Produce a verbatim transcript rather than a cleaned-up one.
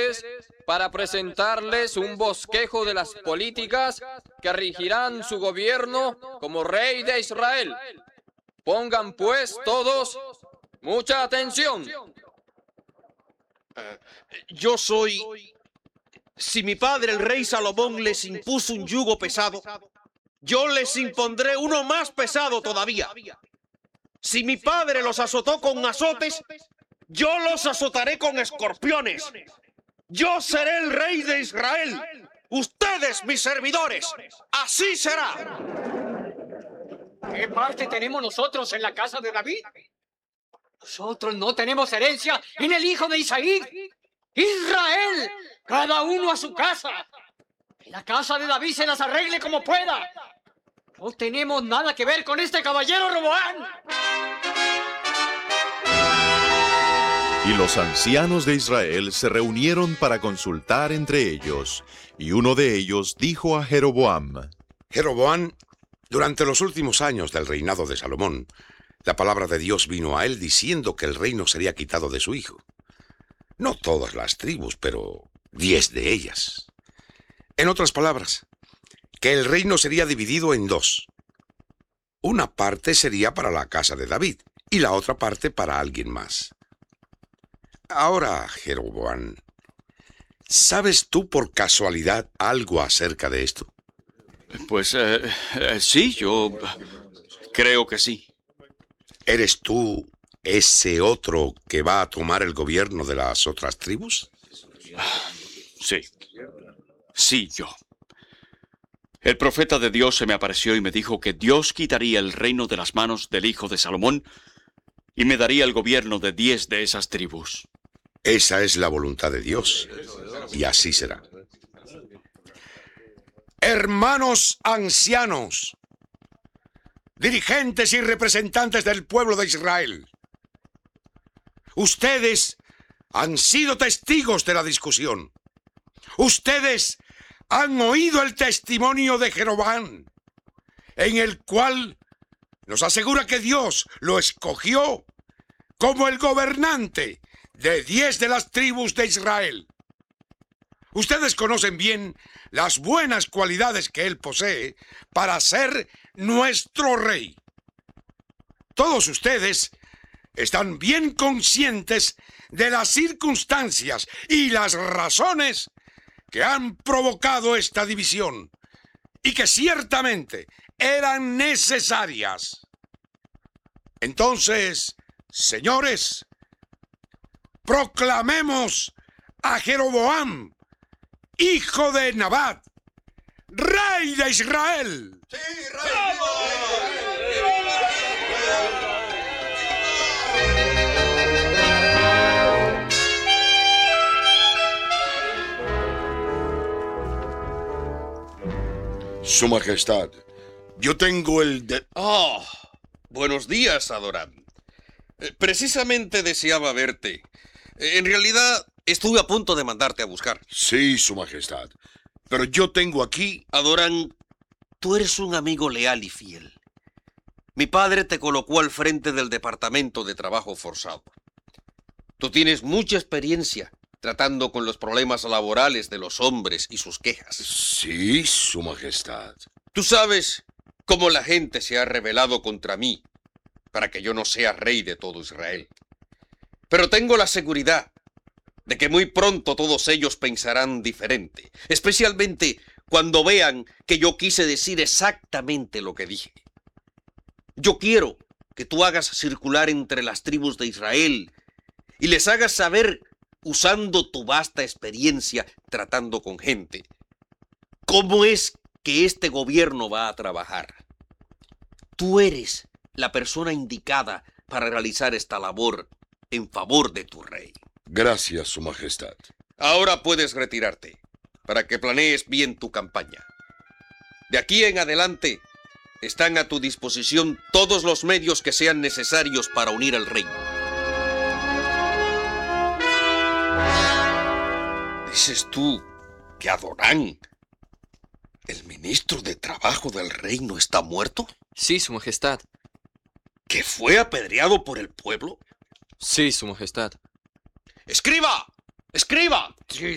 ustedes para presentarles un bosquejo de las políticas que regirán su gobierno como rey de Israel. Pongan pues todos mucha atención. Uh, yo soy... Si mi padre, el rey Salomón, les impuso un yugo pesado, yo les impondré uno más pesado todavía. Si mi padre los azotó con azotes, yo los azotaré con escorpiones. Yo seré el rey de Israel. Ustedes, mis servidores. Así será. ¿Qué parte tenemos nosotros en la casa de David? Nosotros no tenemos herencia en el hijo de Isaí. Israel, cada uno a su casa. Que la casa de David se las arregle como pueda. No tenemos nada que ver con este caballero Roboán. Y los ancianos de Israel se reunieron para consultar entre ellos, y uno de ellos dijo a Jeroboam: Jeroboam, durante los últimos años del reinado de Salomón, la palabra de Dios vino a él diciendo que el reino sería quitado de su hijo. No todas las tribus, pero diez de ellas. En otras palabras, que el reino sería dividido en dos. Una parte sería para la casa de David y la otra parte para alguien más. Ahora, Jeroboam, ¿sabes tú por casualidad algo acerca de esto? Pues eh, eh, sí, yo creo que sí. ¿Eres tú ese otro que va a tomar el gobierno de las otras tribus? Sí. Sí, yo. El profeta de Dios se me apareció y me dijo que Dios quitaría el reino de las manos del hijo de Salomón y me daría el gobierno de diez de esas tribus. Esa es la voluntad de Dios, y así será. Hermanos ancianos, dirigentes y representantes del pueblo de Israel, ustedes han sido testigos de la discusión. Ustedes han oído el testimonio de Jeroboam, en el cual nos asegura que Dios lo escogió como el gobernante de diez de las tribus de Israel. Ustedes conocen bien las buenas cualidades que él posee para ser nuestro rey. Todos ustedes están bien conscientes de las circunstancias y las razones que han provocado esta división y que ciertamente eran necesarias. Entonces, señores, proclamemos a Jeroboam, hijo de Nabat, rey de Israel. ¡Sí, rey! Su Majestad, yo tengo el de... Oh, buenos días, Adoram. Eh, precisamente deseaba verte. Eh, en realidad, estuve a punto de mandarte a buscar. Sí, Su Majestad, pero yo tengo aquí... Adoram, tú eres un amigo leal y fiel. Mi padre te colocó al frente del Departamento de Trabajo Forzado. Tú tienes mucha experiencia tratando con los problemas laborales de los hombres y sus quejas. Sí, Su Majestad. Tú sabes cómo la gente se ha rebelado contra mí para que yo no sea rey de todo Israel. Pero tengo la seguridad de que muy pronto todos ellos pensarán diferente, especialmente cuando vean que yo quise decir exactamente lo que dije. Yo quiero que tú hagas circular entre las tribus de Israel y les hagas saber, usando tu vasta experiencia tratando con gente, cómo es que este gobierno va a trabajar. Tú eres la persona indicada para realizar esta labor en favor de tu rey. Gracias, Su Majestad. Ahora puedes retirarte para que planees bien tu campaña. De aquí en adelante están a tu disposición todos los medios que sean necesarios para unir al reino. ¿Dices tú que Adorán, el ministro de Trabajo del reino, está muerto? Sí, Su Majestad. ¿Que fue apedreado por el pueblo? Sí, Su Majestad. ¡Escriba! ¡Escriba! Sí,